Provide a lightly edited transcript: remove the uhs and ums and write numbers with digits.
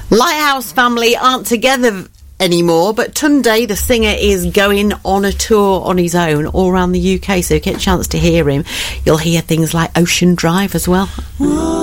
Lighthouse family aren't together anymore, but Tunde, the singer, is going on a tour on his own all around the UK, so if you get a chance to hear him, you'll hear things like Ocean Drive as well.